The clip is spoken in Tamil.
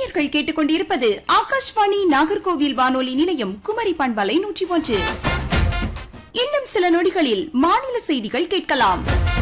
நேயர்கள் கேட்டுக்கொண்டிருப்பது ஆகாஷ்வாணி நாகர்கோவில் வானொலி நிலையம் குமரி பண்பலை 101. இன்னும் சில நொடிகளில் மாநில செய்திகள் கேட்கலாம்.